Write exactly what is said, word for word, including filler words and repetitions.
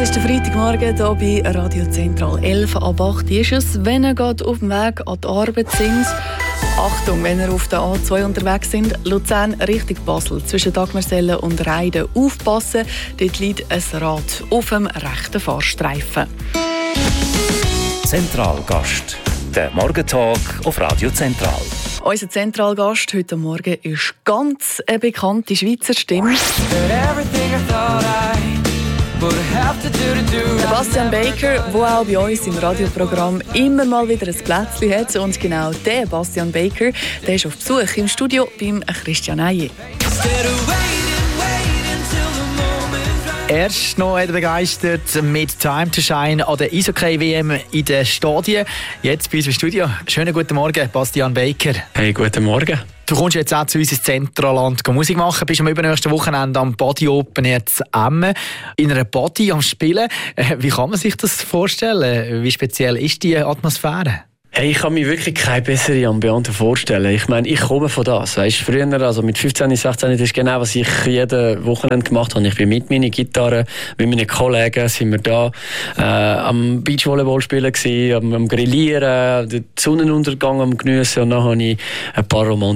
ist der Freitagmorgen hier bei Radio Zentral. elf ab acht ist es, wenn ihr gerade auf dem Weg an die Arbeit sind. Achtung, wenn ihr auf der A zwei unterwegs sind, Luzern Richtung Basel, zwischen Dagmersellen und Reiden. Aufpassen, dort liegt ein Rad auf dem rechten Fahrstreifen. Zentralgast, der Morgentalk auf Radio Zentral. Unser Zentralgast heute Morgen ist ganz eine bekannte Schweizer Stimme. Bastian Baker, der auch bei uns im Radioprogramm immer mal wieder ein Plätzchen hat. Und genau der Bastian Baker, der ist auf Besuch im Studio beim Christian Eije. Erst noch begeistert mit Time to Shine an der Eishockey-W M in den Stadien. Jetzt bei uns im Studio. Schönen guten Morgen, Bastian Baker. Hey, guten Morgen. Du kommst jetzt auch zu uns ins Zentraland Musik machen. Bist am übernächsten Wochenende am Body Open jetzt Emmen. In einer Body am Spielen. Wie kann man sich das vorstellen? Wie speziell ist die Atmosphäre? Hey, ich kann mir wirklich keine bessere Ambiente vorstellen. Ich meine, ich komme von das. Weißt, früher, also mit fünfzehn, sechzehn, das ist genau, was ich jeden Wochenende gemacht habe. Ich bin mit meiner Gitarre, mit meinen Kollegen sind wir da äh, am Beachvolleyball spielen gewesen, am, am Grillieren, den Sonnenuntergang am Geniessen und dann habe ich ein paar romantische